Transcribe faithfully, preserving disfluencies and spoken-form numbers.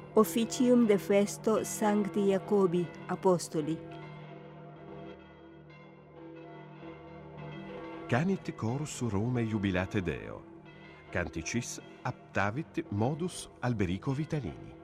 Officium de festo Sancti Jacobi Apostoli. Canit chorus Rome jubilate Deo. Canticis aptavit modus Alberico Vitalini.